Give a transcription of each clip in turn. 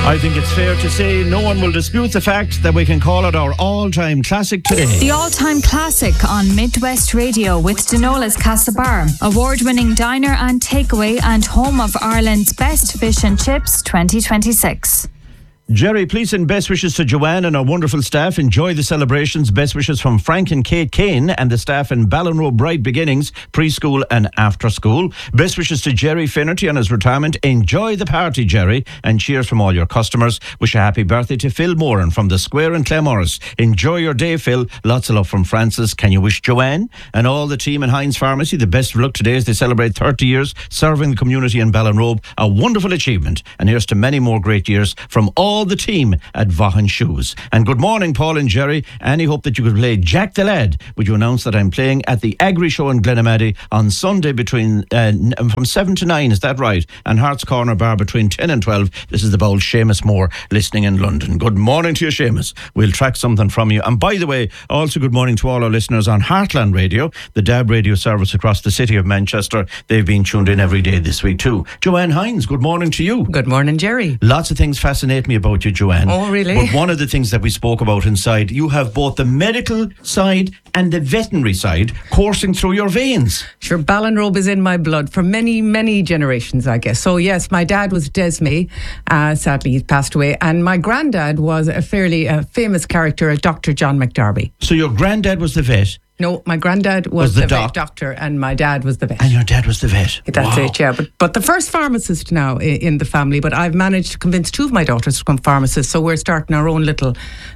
I think it's fair to say no one will dispute the fact that we can call it our all-time classic today. The all-time classic on Midwest Radio with Denola's Castlebar, award-winning diner and takeaway and home of Ireland's best fish and chips 2026. Jerry, please send best wishes to Joanne and our wonderful staff. Enjoy the celebrations. Best wishes from Frank and Kate Kane and the staff in Ballinrobe Bright Beginnings, preschool and after school. Best wishes to Jerry Finnerty on his retirement. Enjoy the party, Jerry, and cheers from all your customers. Wish a happy birthday to Phil Moran from the Square in Claremorris. Enjoy your day, Phil. Lots of love from Francis. Can you wish Joanne and all the team in Heinz Pharmacy the best of luck today as they celebrate 30 years serving the community in Ballinrobe? A wonderful achievement, and here's to many more great years from all the team at Vaughan Shoes. And good morning, Paul and Jerry. Any hope that you could play Jack the Lad? Would you announce that I'm playing at the Agri Show in Glenamaddy on Sunday between from 7 to 9, is that right? And Hearts Corner Bar between 10 and 12. This is the bold Seamus Moore listening in London. Good morning to you, Seamus. We'll track something from you. And by the way, also good morning to all our listeners on Heartland Radio, the DAB radio service across the city of Manchester. They've been tuned in every day this week too. Joanne Hines, good morning to you. Good morning, Jerry. Lots of things fascinate me about you, Joanne. Oh, really? But one of the things that we spoke about inside, you have both the medical side and the veterinary side coursing through your veins. Sure, Ballinrobe is in my blood for many, many generations, I guess. So yes, my dad was Desmay. Sadly, he's passed away. And my granddad was a fairly famous character, Dr. John McDarby. So your granddad was the vet? No, my granddad was the vet doctor and my dad was the vet. And your dad was the vet? That's it, yeah. But the first pharmacist now in the family, but I've managed to convince two of my daughters to become pharmacists, so we're starting our own little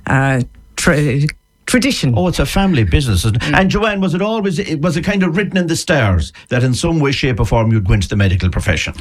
tradition. Oh, it's a family business, isn't it? And Joanne, was it kind of written in the stars that in some way, shape or form you'd go into the medical profession?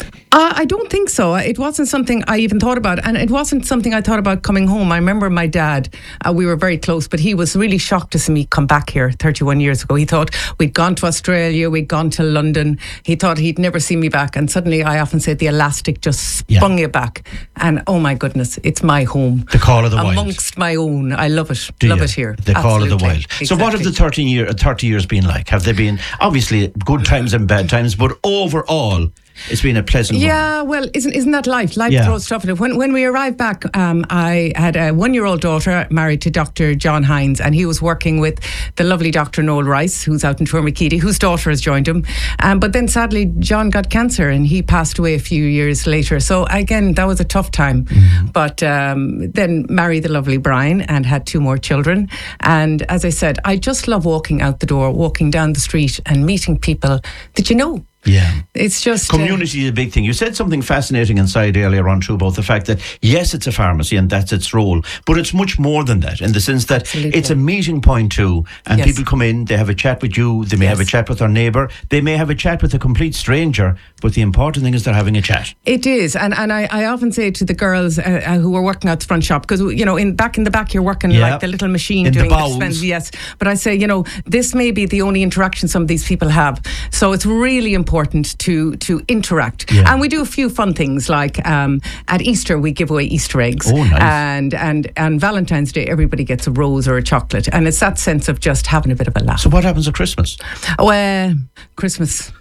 I don't think so. It wasn't something I even thought about, and it wasn't something I thought about coming home. I remember my dad, we were very close, but he was really shocked to see me come back here 31 years ago. He thought we'd gone to Australia, we'd gone to London. He thought he'd never see me back, and suddenly I often say the elastic just spun you back, and oh my goodness, it's my home. The call of the wild. Amongst my own. I love it. Love it here. The call of the wild. Exactly. So what have the 30 years been like? Have they been, obviously, good times and bad times, but overall, it's been a pleasant one. Yeah, well, isn't that life? Life throws stuff at it. When we arrived back, I had a 1-year-old daughter married to Dr. John Hines, and he was working with the lovely Dr. Noel Rice, who's out in Tourmakeedy, whose daughter has joined him. But then sadly, John got cancer and he passed away a few years later. So again, that was a tough time. Mm-hmm. But then married the lovely Brian and had 2 more children. And as I said, I just love walking out the door, walking down the street and meeting people that you know. Yeah. It's just... Community is a big thing. You said something fascinating inside earlier on too about the fact that, yes, it's a pharmacy and that's its role, but it's much more than that in the sense that it's a meeting point too, and people come in, they have a chat with you, they may have a chat with their neighbour, they may have a chat with a complete stranger, but the important thing is they're having a chat. It is, and I often say to the girls who are working out the front shop, because, you know, in the back you're working like the little machine in doing the bowels. Yes, but I say, you know, this may be the only interaction some of these people have, so it's really important to interact. And we do a few fun things, like at Easter we give away Easter eggs. Oh, nice. And Valentine's Day everybody gets a rose or a chocolate, and it's that sense of just having a bit of a laugh. So what happens at Christmas? Well, Christmas.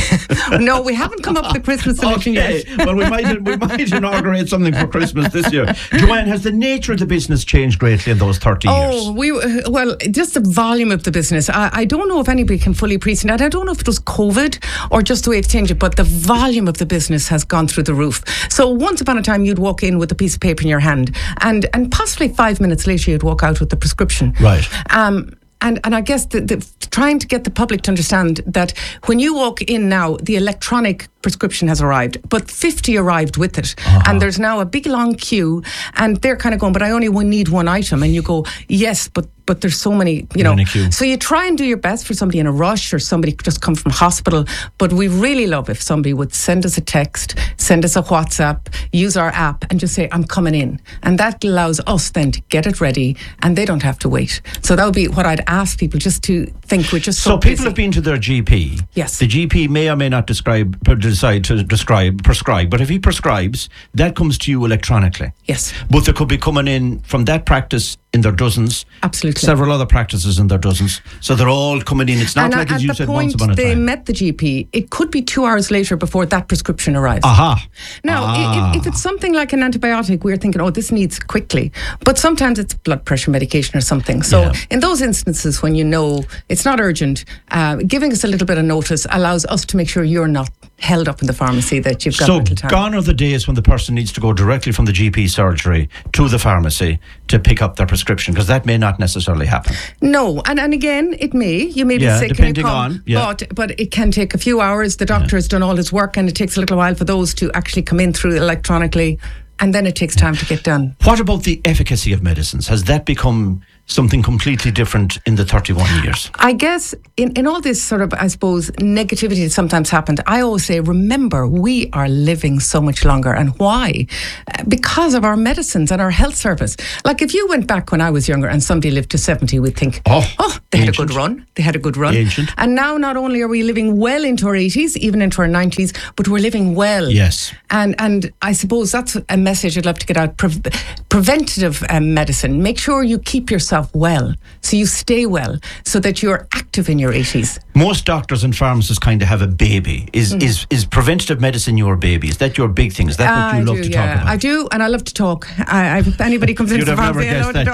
No, we haven't come up with the Christmas solution yet. Well, we might inaugurate something for Christmas this year. Joanne, has the nature of the business changed greatly in those 30 years? Well, just the volume of the business. I don't know if anybody can fully appreciate it. I don't know if it was COVID or just the way it's changed, but the volume of the business has gone through the roof. So once upon a time, you'd walk in with a piece of paper in your hand, and possibly 5 minutes later, you'd walk out with the prescription. Right. And I guess trying to get the public to understand that when you walk in now, the electronic prescription has arrived, but 50 arrived with it. And there's now a big long queue, and they're kind of going, but I only need one item. And you go, yes, but there's so many, you know. So you try and do your best for somebody in a rush or somebody just come from hospital. But we really love if somebody would send us a text, send us a WhatsApp, use our app and just say, I'm coming in. And that allows us then to get it ready and they don't have to wait. So that would be what I'd ask people, just to think we're just so people busy. Have been to their GP. Yes. The GP may or may not decide to prescribe, but if he prescribes, that comes to you electronically. Yes. But there could be coming in from that practice in their dozens. Absolutely. Several other practices in their dozens. So they're all coming in. It's not like, as you said, once upon a time. At the point they met the GP, it could be 2 hours later before that prescription arrives. Aha. Now, if it's something like an antibiotic, we're thinking, oh, this needs quickly. But sometimes it's blood pressure medication or something. So in those instances, when you know it's not urgent, giving us a little bit of notice allows us to make sure you're not held up in the pharmacy, that you've got little time. So gone are the days when the person needs to go directly from the GP surgery to the pharmacy to pick up their prescription, because that may not necessarily happen. No, and again, you may be sick depending and you come, but it can take a few hours. The doctor has done all his work, and it takes a little while for those to actually come in through electronically, and then it takes time to get done. What about the efficacy of medicines? Has that become something completely different in the 31 years? I guess in all this sort of, I suppose, negativity that sometimes happened, I always say, remember, we are living so much longer. And why? Because of our medicines and our health service. Like if you went back when I was younger and somebody lived to 70, we'd think, they had a good run. They had a good run. Ancient. And now not only are we living well into our 80s, even into our 90s, but we're living well. Yes. And I suppose that's a message I'd love to get out. Preventative medicine. Make sure you keep yourself well, so you stay well, so that you're active in your 80s. Most doctors and pharmacists kind of have a baby. Is preventative medicine your baby? Is that your big thing? Is that what you love to talk about? I do, and I love to talk. If anybody comes into the pharmacy, I love to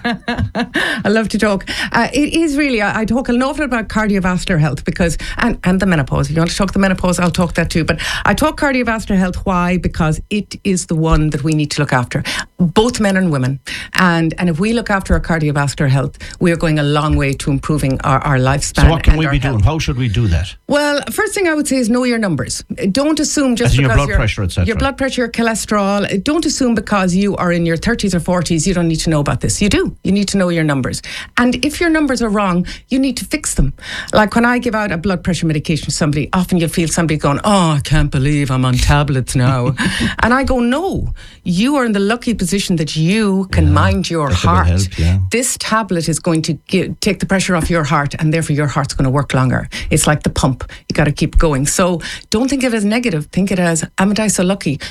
talk. I love to talk. It is really, I talk a lot about cardiovascular health, because, and the menopause. If you want to talk the menopause, I'll talk that too. But I talk cardiovascular health. Why? Because it is the one that we need to look after, both men and women. And if we look after our cardiovascular health, we are going a long way to improving our lifespan. So what can we be doing? Health. How should we do that? Well, first thing I would say is know your numbers. Don't assume just because your blood pressure, etc. Your blood pressure, your cholesterol. Don't assume because you are in your 30s or 40s, you don't need to know about this. You do. You need to know your numbers. And if your numbers are wrong, you need to fix them. Like when I give out a blood pressure medication to somebody, often you'll feel somebody going, oh, I can't believe I'm on tablets now. And I go, no, you are in the lucky position that you can mind your heart. Help, This tablet is going to take the pressure off your heart, and therefore your heart's going to work longer. It's like the pump. You got to keep going. So don't think of it as negative. Think it as, am I so lucky?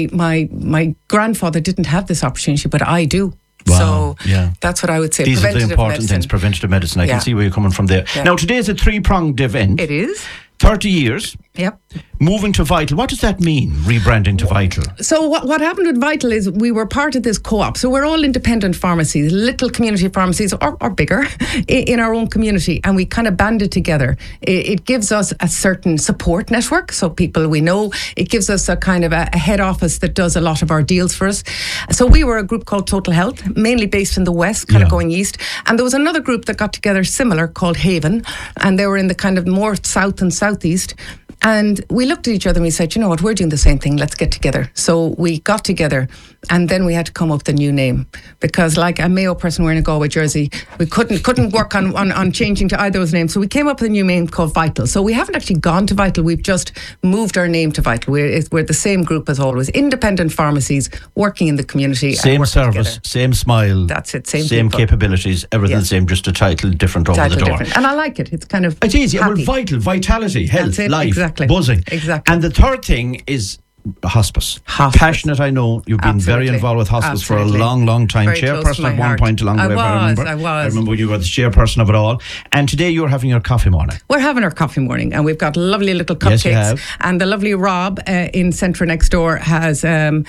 My grandfather didn't have this opportunity, but I do. Wow. So that's what I would say. These are the important things, preventative medicine. I can see where you're coming from there. Yeah. Now, today is a 3-pronged event. It is. 30 years. Yep. Moving to Vital. What does that mean, rebranding to Vital? So what happened with Vital is we were part of this co-op. So we're all independent pharmacies, little community pharmacies or bigger in our own community. And we kind of banded together. It gives us a certain support network. So people we know. It gives us a kind of a head office that does a lot of our deals for us. So we were a group called Total Health, mainly based in the west, kind of going east. And there was another group that got together similar called Haven. And they were in the kind of more south and southeast. And we looked at each other and we said, you know what, we're doing the same thing, let's get together. So we got together, and then we had to come up with a new name, because like a Mayo person wearing a Galway jersey, we couldn't work on changing to either of those names. So we came up with a new name called Vital. So we haven't actually gone to Vital, we've just moved our name to Vital. We're the same group as always, independent pharmacies working in the community. Same service, together. Same smile. That's it, same capabilities, everything the same, just a title different over the door. Different. And I like it, it's kind of it's easy. happy. Well, Vital, vitality, health, life, exactly. buzzing. Exactly. And the third thing is hospice. Passionate, I know. You've been very involved with hospice for a long, long time. Very chairperson at one point along the way. I was. I remember you were the chairperson of it all. And today you're having your coffee morning. We're having our coffee morning, and we've got lovely little cupcakes. Yes, you have. And the lovely Rob in Centra next door has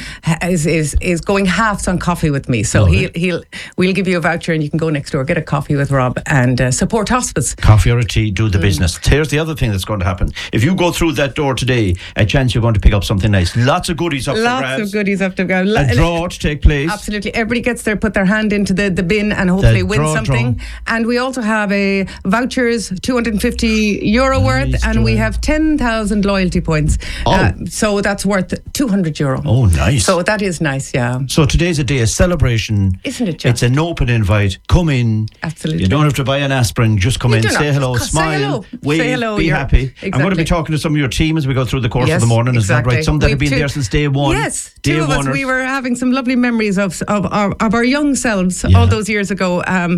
is going halves on coffee with me. So we'll give you a voucher, and you can go next door, get a coffee with Rob, and support hospice. Coffee or a tea, do the business. Here's the other thing that's going to happen. If you go through that door today, a chance you're going to pick up something nice. Lots of goodies up for grabs. Lots of goodies up to go. A draw to take place. Absolutely. Everybody gets there, put their hand into the bin, and hopefully win something. Draw. And we also have a vouchers, €250 worth, and we have 10,000 loyalty points. So that's worth €200. Oh, nice. So that is nice, yeah. So today's a day of celebration. Isn't it just? It's an open invite. Come in. Absolutely. You don't have to buy an aspirin. Just come in, say hello, smile, wave, be happy. Exactly. I'm going to be talking to some of your team as we go through the course of the morning. Is that right? Some that have been there since day one. Yes, two of us. We were having some lovely memories of our young selves all those years ago.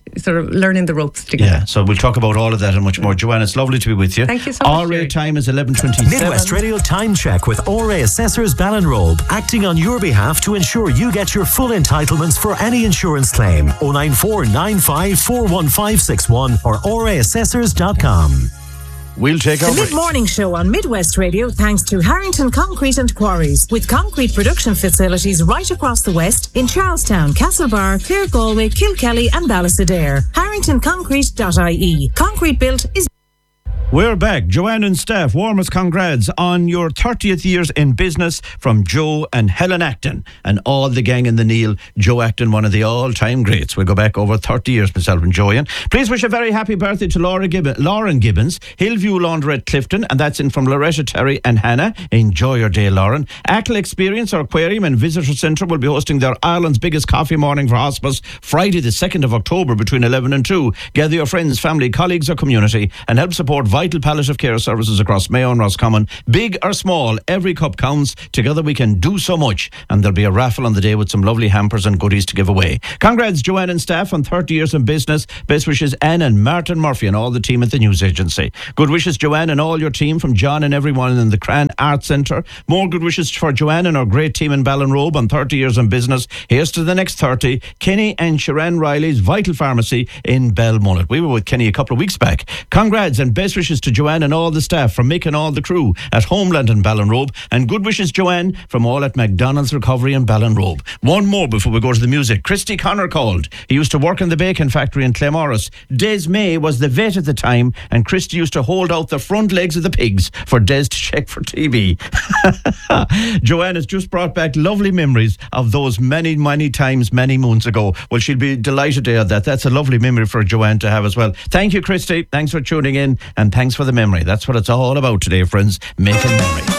sort of learning the ropes together. Yeah, so we'll talk about all of that and much more. Joanne, it's lovely to be with you. Thank you so much. RA time is 11:27. Midwest Radio Time Check with RA Assessors Ballinrobe, acting on your behalf to ensure you get your full entitlements for any insurance claim. 094 95 41561 or raassessors.com. We'll take over. The Mid-Morning Show on Midwest Radio, thanks to Harrington Concrete and Quarries, with concrete production facilities right across the West in Charlestown, Castlebar, Clare, Galway, Kilkelly and Ballastadair. HarringtonConcrete.ie. Concrete built is... We're back. Joanne and staff, warmest congrats on your 30th years in business from Joe and Helen Acton and all the gang in the Neil. Joe Acton, one of the all-time greats. We'll go back over 30 years, myself and Joanne. Please wish a very happy birthday to Lauren Gibbons, Hillview Laundrette Clifton, and that's in from Loretta, Terry and Hannah. Enjoy your day, Lauren. Ackle Experience, our aquarium and visitor centre, will be hosting their Ireland's biggest coffee morning for hospice Friday the 2nd of October between 11 and 2. Gather your friends, family, colleagues or community and help support vital palliative care services across Mayo and Roscommon. Big or small, every cup counts. Together we can do so much. And there'll be a raffle on the day with some lovely hampers and goodies to give away. Congrats, Joanne and staff, on 30 years in business. Best wishes, Anne and Martin Murphy and all the team at the news agency. Good wishes, Joanne, and all your team from John and everyone in the Cran Arts Centre. More good wishes for Joanne and our great team in Ballinrobe on 30 years in business. Here's to the next 30. Kenny and Sharon Riley's Vital Pharmacy in Belmullet. We were with Kenny a couple of weeks back. Congrats and best wishes to Joanne and all the staff from Mick and all the crew at Homeland and Ballinrobe. And good wishes, Joanne, from all at McDonald's Recovery in Ballinrobe. One more before we go to the music. Christy Connor called. He used to work in the bacon factory in Claremorris. Des May was the vet at the time, and Christy used to hold out the front legs of the pigs for Des to check for TB. Joanne has just brought back lovely memories of those many, many times, many moons ago. Well, she'll be delighted to hear that. That's a lovely memory for Joanne to have as well. Thank you, Christy. Thanks for tuning in, and thanks for the memory. That's what it's all about today, friends. Making memories.